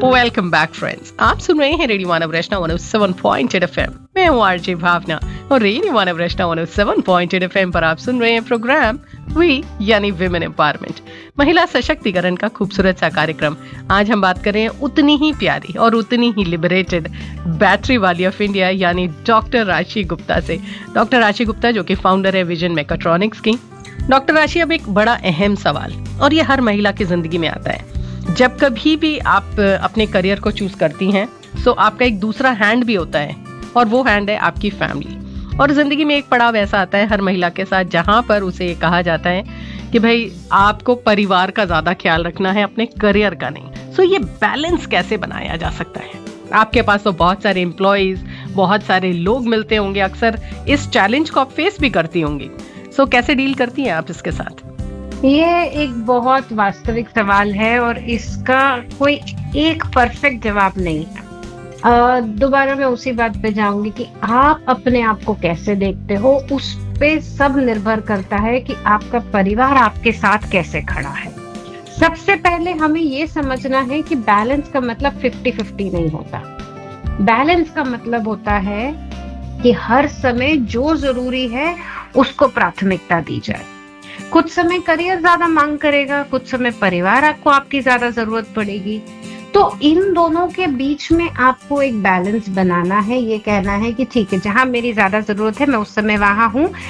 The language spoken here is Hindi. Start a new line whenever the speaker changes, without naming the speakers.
Welcome back friends. आप सुन रहे हैं रेडियो मानव रचना 107.8 एफएम। मैं हूँ आरजे भावना और रेडियो मानव रचना 107.8 एफएम पर आप सुन रहे हैं प्रोग्राम वी यानी विमेन एम्पावरमेंट, महिला सशक्तिकरण का खूबसूरत सा कार्यक्रम। आज हम बात कर रहे हैं उतनी ही प्यारी और उतनी ही लिबरेटेड बैटरी वाली ऑफ इंडिया यानी डॉक्टर राशि गुप्ता से। डॉक्टर राशि गुप्ता जो कि फाउंडर है विजन मेकाट्रॉनिक्स की। डॉक्टर राशि, अब एक बड़ा अहम सवाल, और ये हर महिला की जिंदगी में आता है। जब कभी भी आप अपने करियर को चूज करती हैं तो आपका एक दूसरा हैंड भी होता है, और वो हैंड है आपकी फैमिली। और जिंदगी में एक पड़ाव ऐसा आता है हर महिला के साथ जहां पर उसे कहा जाता है कि भाई आपको परिवार का ज्यादा ख्याल रखना है, अपने करियर का नहीं। सो ये बैलेंस कैसे बनाया जा सकता है? आपके पास तो बहुत सारे एम्प्लॉइज, बहुत सारे लोग मिलते होंगे, अक्सर इस चैलेंज को आप फेस भी करती होंगी। सो कैसे डील करती हैं आप इसके साथ?
ये एक बहुत वास्तविक सवाल है और इसका कोई एक परफेक्ट जवाब नहीं है। दोबारा मैं उसी बात पे जाऊंगी कि आप अपने आप को कैसे देखते हो, उस पे सब निर्भर करता है कि आपका परिवार आपके साथ कैसे खड़ा है। सबसे पहले हमें ये समझना है कि बैलेंस का मतलब 50-50 नहीं होता। बैलेंस का मतलब होता है कि हर समय जो जरूरी है उसको प्राथमिकता दी जाए। कुछ समय करियर ज्यादा मांग करेगा, कुछ समय परिवार आपको आपकी ज्यादा जरूरत पड़ेगी। तो इन दोनों के बीच में आपको एक बैलेंस बनाना है। ये कहना है कि ठीक है, जहां मेरी ज्यादा जरूरत है मैं उस समय वहां हूँ,